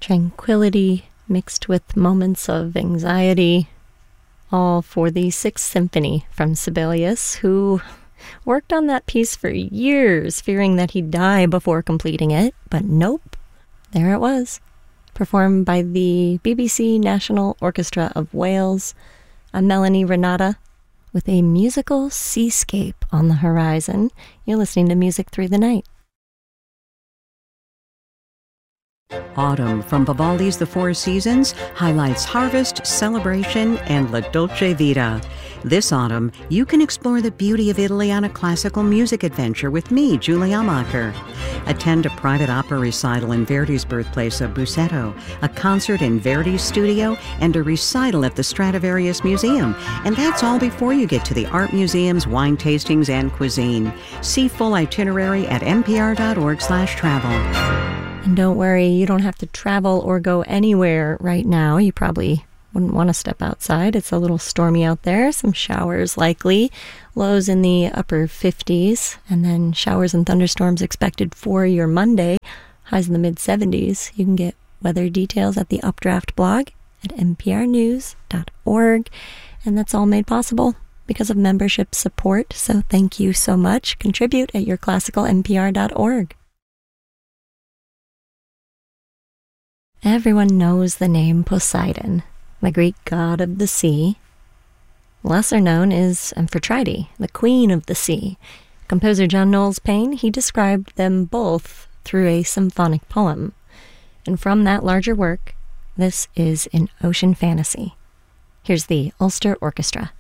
tranquility mixed with moments of anxiety, all for the Sixth Symphony from Sibelius, who worked on that piece for years, fearing that he'd die before completing it, but nope, there it was, performed by the BBC National Orchestra of Wales, a Melanie Renata, with a musical seascape on the horizon. You're listening to Music Through the Night. Autumn from Vivaldi's The Four Seasons highlights harvest, celebration, and La Dolce Vita. This autumn, you can explore the beauty of Italy on a classical music adventure with me, Julie Amacher. Attend a private opera recital in Verdi's birthplace of Busseto, a concert in Verdi's studio, and a recital at the Stradivarius Museum. And that's all before you get to the art museums, wine tastings, and cuisine. See full itinerary at npr.org/travel. And don't worry, you don't have to travel or go anywhere right now. You probably wouldn't want to step outside. It's a little stormy out there. Some showers likely. Lows in the upper 50s. And then showers and thunderstorms expected for your Monday. Highs in the mid-70s. You can get weather details at the Updraft blog at nprnews.org. And that's all made possible because of membership support. So thank you so much. Contribute at yourclassicalnpr.org. Everyone knows the name Poseidon, the Greek god of the sea. Lesser known is Amphitrite, the queen of the sea. Composer John Knowles Paine, he described them both through a symphonic poem. And from that larger work, this is an ocean fantasy. Here's the Ulster Orchestra.